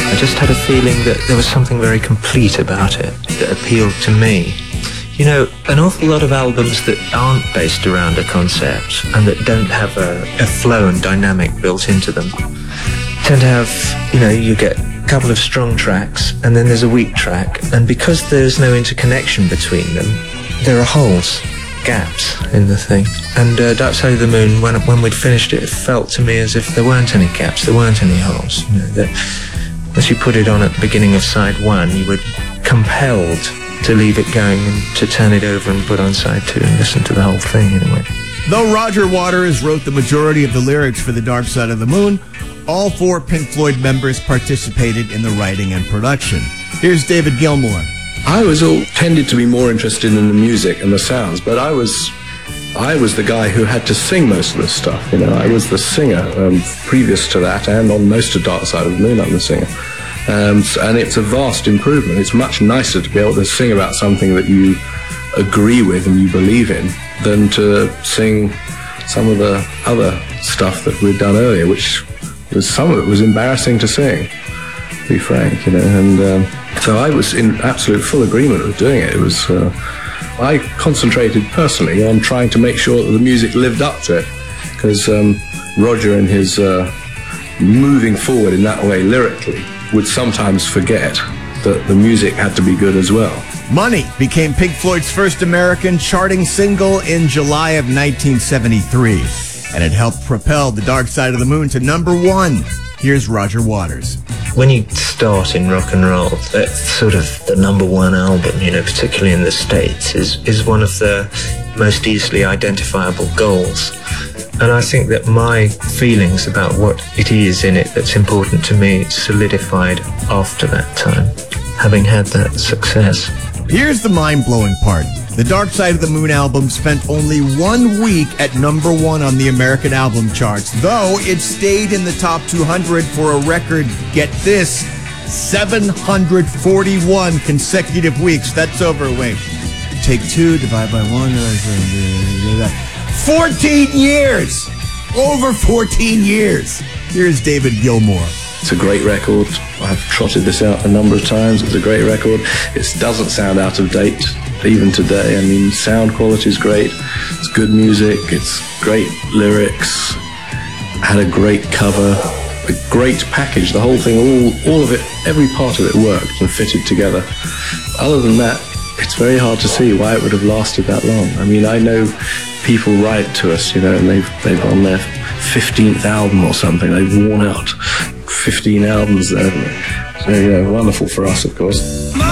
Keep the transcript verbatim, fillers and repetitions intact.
I just had a feeling that there was something very complete about it that appealed to me. You know, an awful lot of albums that aren't based around a concept and that don't have a, a flow and dynamic built into them tend to have, you know, you get a couple of strong tracks and then there's a weak track, and because there's no interconnection between them, there are holes, gaps in the thing. And uh, Dark Side of the Moon, when when we'd finished it, it felt to me as if there weren't any gaps, there weren't any holes. You know, that once you put it on at the beginning of side one, you were compelled to leave it going and to turn it over and put on side two and listen to the whole thing anyway. Though Roger Waters wrote the majority of the lyrics for The Dark Side of the Moon, all four Pink Floyd members participated in the writing and production. Here's David Gilmour. I was all tended to be more interested in the music and the sounds, but I was I was the guy who had to sing most of the stuff. You know, I was the singer um, previous to that, and on most of Dark Side of the Moon, I'm the singer. Um, and it's a vast improvement. It's much nicer to be able to sing about something that you agree with and you believe in than to sing some of the other stuff that we'd done earlier, which was some of it was embarrassing to sing, to be frank, you know. And um, so I was in absolute full agreement with doing it. It was uh, I concentrated personally on trying to make sure that the music lived up to it, because um, Roger and his uh, moving forward in that way lyrically would sometimes forget that the music had to be good as well. Money became Pink Floyd's first American charting single in July of nineteen seventy-three, and it helped propel The Dark Side of the Moon to number one. Here's Roger Waters. When you start in rock and roll, that's sort of the number one album, you know, particularly in the States, is, is one of the most easily identifiable goals. And I think that my feelings about what it is in it that's important to me solidified after that time, having had that success. Here's the mind-blowing part. The Dark Side of the Moon album spent only one week at number one on the American album charts, though it stayed in the top two hundred for a record, get this, seven hundred forty-one consecutive weeks. That's over, wait, take two, divide by one, fourteen years! Over fourteen years! Here's David Gilmour. It's a great record. I've trotted this out a number of times. It's a great record. It doesn't sound out of date, even today. I mean, sound quality is great. It's good music. It's great lyrics. Had a great cover. A great package. The whole thing, all, all of it, every part of it worked and fitted together. Other than that, it's very hard to see why it would have lasted that long. I mean, I know people write to us, you know, and they've, they've on their fifteenth album or something. They've worn out fifteen albums there. So, yeah, wonderful for us, of course.